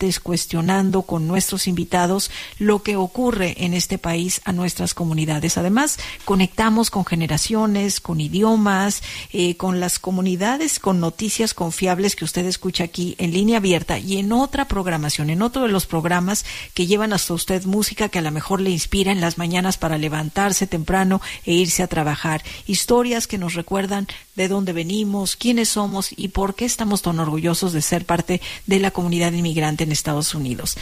debates, cuestionando con nuestros invitados lo que ocurre en este país a nuestras comunidades. Además, conectamos con generaciones, con idiomas, con las comunidades, con noticias confiables que usted escucha aquí en Línea Abierta y en otra programación, en otro de los programas que llevan hasta usted música que a lo mejor le inspira en las mañanas para levantarse temprano e irse a trabajar. Historias que nos recuerdan de dónde venimos, quiénes somos y por qué estamos tan orgullosos de ser parte de la comunidad inmigrante en Estados Unidos.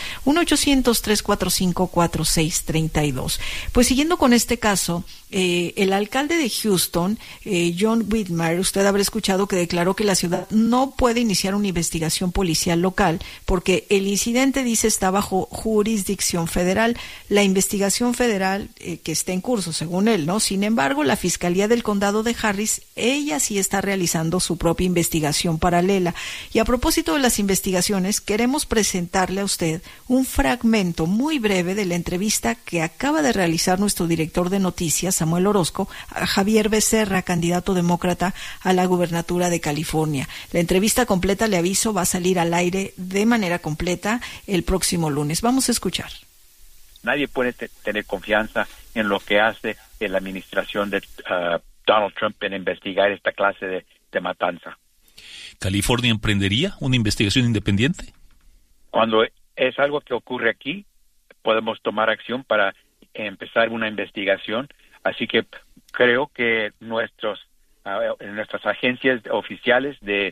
1-800-345-4632. Pues siguiendo con este caso, el alcalde de Houston, John Whitmire, usted habrá escuchado que declaró que la ciudad no puede iniciar una investigación policial local porque el incidente, dice, está bajo jurisdicción federal. La investigación federal que está en curso, según él, ¿no? Sin embargo, la Fiscalía del Condado de Harris, ella sí está realizando su propia investigación paralela. Y a propósito de las investigaciones, queremos presentarle a usted un fragmento muy breve de la entrevista que acaba de realizar nuestro director de noticias, Samuel Orozco, a Javier Becerra, candidato demócrata a la gubernatura de California. La entrevista completa, le aviso, va a salir al aire de manera completa el próximo lunes. Vamos a escuchar. Nadie puede tener confianza en lo que hace la administración de Donald Trump en investigar esta clase de matanza. ¿California emprendería una investigación independiente? Cuando es algo que ocurre aquí, podemos tomar acción para empezar una investigación. Así que creo que nuestras agencias oficiales de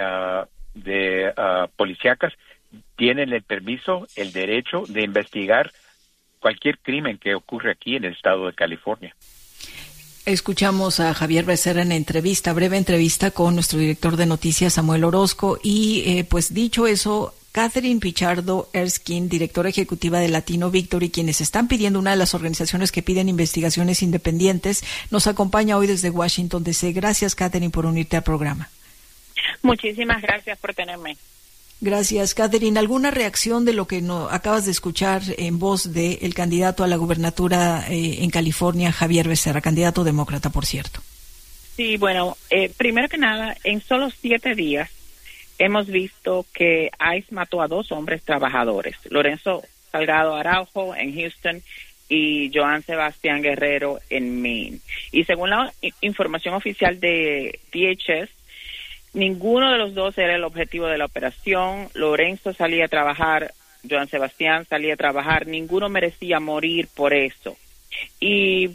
policíacas tienen el permiso, el derecho de investigar cualquier crimen que ocurre aquí en el estado de California. Escuchamos a Javier Becerra en breve entrevista con nuestro director de noticias, Samuel Orozco, y pues dicho eso, Catherine Pichardo Erskine, directora ejecutiva de Latino Victory, quienes están pidiendo, una de las organizaciones que piden investigaciones independientes, nos acompaña hoy desde Washington, D.C. Gracias, Catherine, por unirte al programa. Muchísimas gracias por tenerme. Gracias, Catherine. ¿Alguna reacción de lo que acabas de escuchar en voz del candidato a la gubernatura en California, Javier Becerra, candidato demócrata, por cierto? Sí, bueno, primero que nada, en solo 7 días hemos visto que ICE mató a 2 hombres trabajadores, Lorenzo Salgado Araujo en Houston y Joan Sebastián Guerrero en Maine. Y según la información oficial de DHS, ninguno de los dos era el objetivo de la operación. Lorenzo salía a trabajar, Joan Sebastián salía a trabajar, ninguno merecía morir por eso. Y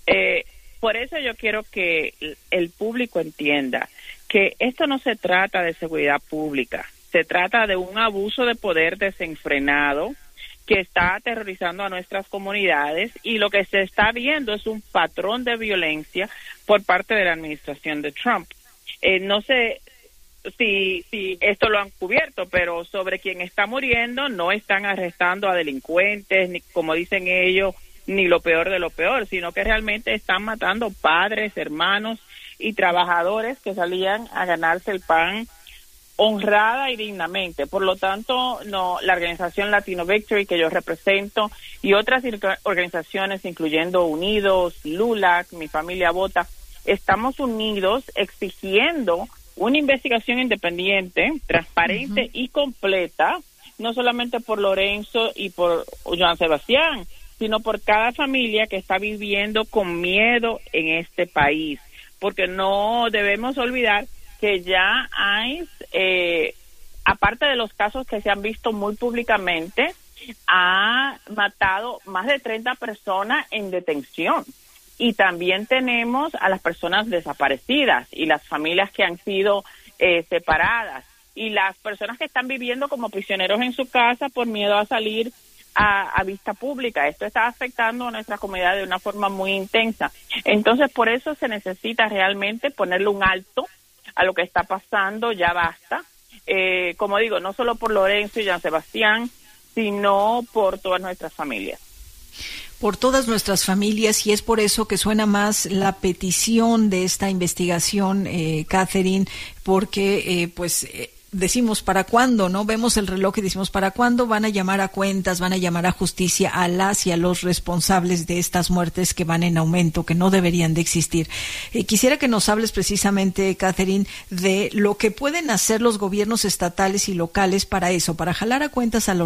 por eso yo quiero que el público entienda que esto no se trata de seguridad pública, se trata de un abuso de poder desenfrenado que está aterrorizando a nuestras comunidades, y lo que se está viendo es un patrón de violencia por parte de la administración de Trump. No sé si esto lo han cubierto, pero sobre quien está muriendo no están arrestando a delincuentes, ni como dicen ellos, ni lo peor de lo peor, sino que realmente están matando padres, hermanos y trabajadores que salían a ganarse el pan honrada y dignamente. Por lo tanto, la organización Latino Victory que yo represento y otras organizaciones, incluyendo Unidos, LULAC, Mi Familia Vota, estamos unidos exigiendo una investigación independiente, transparente y completa, no solamente por Lorenzo y por Joan Sebastián, sino por cada familia que está viviendo con miedo en este país, porque no debemos olvidar que ya hay, aparte de los casos que se han visto muy públicamente, ha matado más de 30 personas en detención. Y también tenemos a las personas desaparecidas y las familias que han sido separadas y las personas que están viviendo como prisioneros en su casa por miedo a salir a vista pública. Esto está afectando a nuestra comunidad de una forma muy intensa. Entonces, por eso se necesita realmente ponerle un alto a lo que está pasando. Ya basta. Como digo, no solo por Lorenzo y Joan Sebastián, sino por todas nuestras familias. Por todas nuestras familias, y es por eso que suena más la petición de esta investigación, Catherine, porque decimos, ¿para cuándo? ¿No? Vemos el reloj y decimos, ¿para cuándo van a llamar a cuentas, van a llamar a justicia a las y a los responsables de estas muertes que van en aumento, que no deberían de existir? Quisiera que nos hables precisamente, Catherine, de lo que pueden hacer los gobiernos estatales y locales para eso, para jalar a cuentas a los